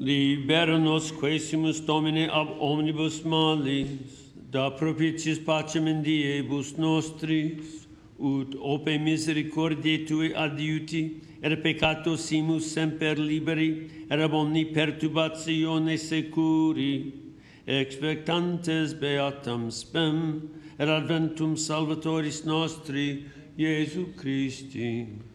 Libera nos quaesimus Domine ab omnibus malis, da propitiis pacem in diebus nostris, ut ope misericordiae Tui adiuti, et peccatosimus semper liberi, et ab omni perturbatione securi, expectantes beatam spem, et adventum Salvatoris nostri, Iesu Christi.